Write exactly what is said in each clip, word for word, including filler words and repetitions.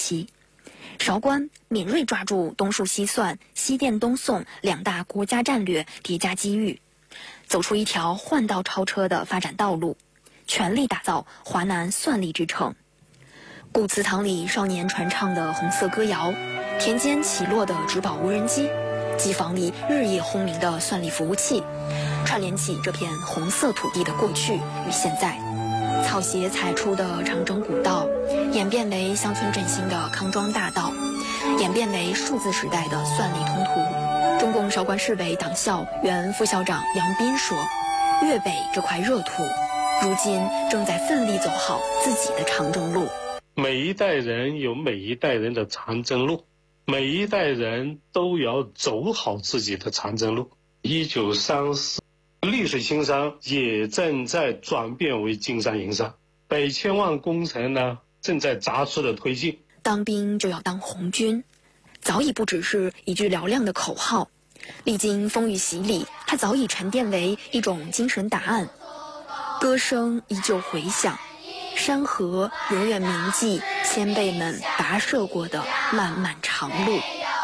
期。韶关敏锐抓住东数西算、西电东送两大国家战略叠加机遇，走出一条换道超车的发展道路，全力打造华南算力之城。古祠堂里少年传唱的红色歌谣，田间起落的植保无人机，机房里日夜轰鸣的算力服务器，串联起这片红色土地的过去与现在。草鞋踩出的长征古道，演变为乡村振兴的康庄大道，演变为数字时代的算力通途。中共韶关市委党校原副校长杨斌说，粤北这块热土如今正在奋力走好自己的长征路。 每一代人有每一代人的长征路，每一代人都要走好自己的长征路。一九三四，丽水青山也正在转变为金山银山，北千万工程呢正在扎实的推进。 当兵就要当红军，早已不只是一句嘹亮的口号，历经风雨洗礼，它早已沉淀为一种精神答案。歌声依旧回响，山河永远铭记先辈们跋涉过的漫漫长路。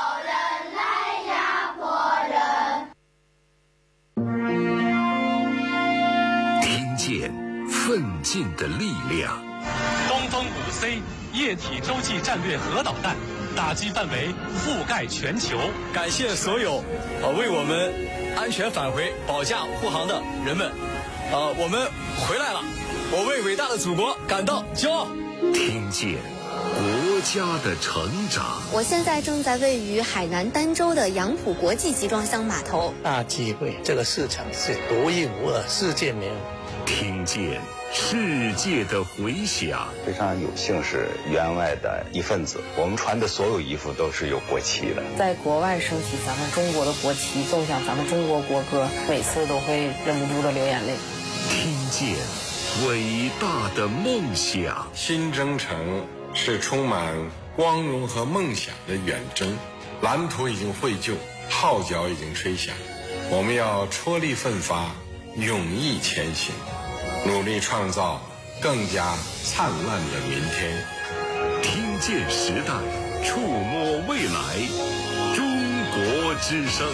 听见奋进的力量。 东风五 C 液体洲际战略核导弹打击范围覆盖全球。 感谢所有呃为我们安全返回保驾护航的人们，呃，我们回来了，我为伟大的祖国感到骄傲。 听见国家的成长。 我现在正在位于海南儋州的杨浦国际集装箱码头。 大机会，这个市场是独一无二，世界没有。 听见世界的回响。 非常有幸是员外的一份子，我们穿的所有衣服都是有国旗的。 在国外升起咱们中国的国旗，奏响咱们中国国歌，每次都会忍不住的流眼泪。 听见伟大的梦想。 新征程是充满光荣和梦想的远征，蓝图已经绘就，号角已经吹响，我们要踔厉奋发，勇毅前行，努力创造更加灿烂的明天。 听见时代，触摸未来，中国之声。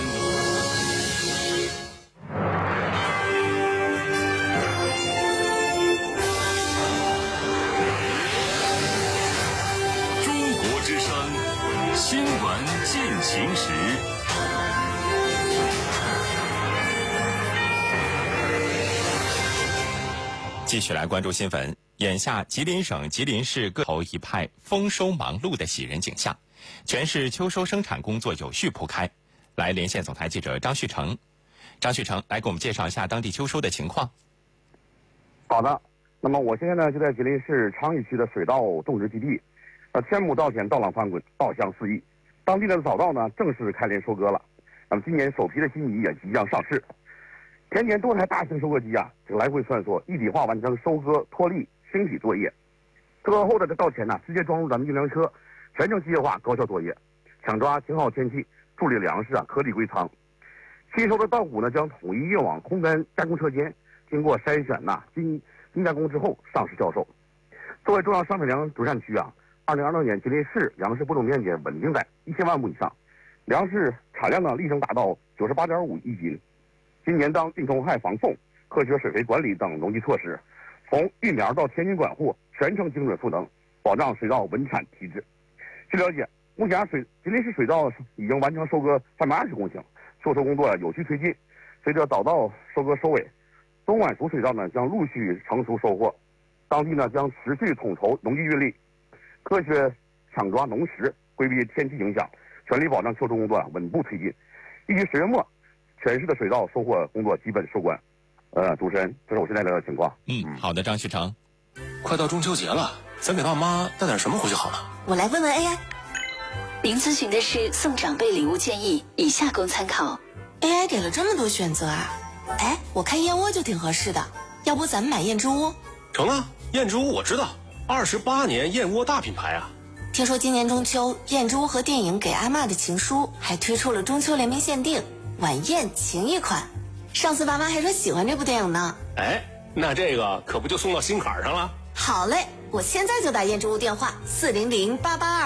中国之声新闻进行时。 继续来关注新闻。眼下吉林省吉林市各头一派丰收忙碌的喜人景象，全市秋收生产工作有序铺开。来连线总台记者张旭成。张旭成来给我们介绍一下当地秋收的情况。 好的，那么我现在呢就在吉林市昌邑区的水稻种植基地，呃，千亩稻田稻浪翻滚，稻香四溢。当地的早稻呢正式开镰收割了，那么今年首批的新米也即将上市。田间多台大型收割机啊，这个来回穿梭，一体化完成收割、脱粒、清洗作业。收割后的这稻田呢，直接装入咱们运粮车，全程机械化高效作业，抢抓晴好天气，处理粮食啊，颗粒归仓。新收的稻谷呢，将统一运往烘干加工车间，经过筛选呐、精精加工之后上市销售。作为重要商品粮主产区啊，二零二六年吉林市粮食播种面积稳定在一千万亩以上，粮食产量呢力争达到九十八点五亿斤。今年当病虫害防控、科学水肥管理等农技措施，从育苗到天运管护全程精准赋能，保障水稻稳产提质。据了解，目前水吉林市水稻已经完成收割三百二十公顷，收收工作有序推进。随着早稻收割收尾，中晚熟水稻呢将陆续成熟收获。当地呢将持续统筹农机运力，科学抢抓农时，规避天气影响，全力保障秋收工作稳步推进。预计十月末，全市的水稻收获工作基本收官。呃，主持人，这是我现在的情况。 嗯，好的，张旭成。 快到中秋节了，咱给爸妈带点什么回去好呢？ 我来问问 A I。 您咨询的是送长辈礼物建议，以下供参考。 A I 给了这么多选择啊！哎，我看燕窝就挺合适的，要不咱们买燕之屋？ 成啊，燕之屋我知道，二十八年燕窝大品牌啊。 听说今年中秋，燕之屋和电影《给阿嬷的情书》还推出了中秋联名限定晚宴情谊款。上次爸妈还说喜欢这部电影呢。 哎，那这个可不就送到心坎上了？ 好嘞，我现在就打燕之屋电话四零零八八二